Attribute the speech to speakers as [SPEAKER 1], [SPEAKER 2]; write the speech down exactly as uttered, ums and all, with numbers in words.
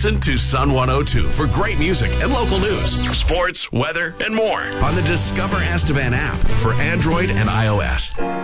[SPEAKER 1] Listen to Sun one oh two for great music and local news, sports, weather, and more on the Discover Estevan app for Android and iOS.